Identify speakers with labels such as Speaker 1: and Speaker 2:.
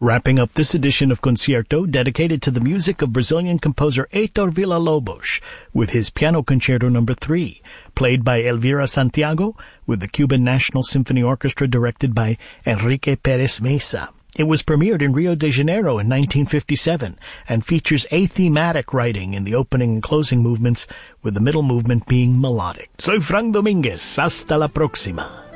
Speaker 1: Wrapping up this edition of Concierto dedicated to the music of Brazilian composer Heitor Villa-Lobos with his Piano Concerto No. 3, played by Elvira Santiago with the Cuban National Symphony Orchestra directed by Enrique Pérez Mesa. It was premiered in Rio de Janeiro in 1957 and features athematic writing in the opening and closing movements, with the middle movement being melodic. Soy Frank Dominguez. Hasta la próxima.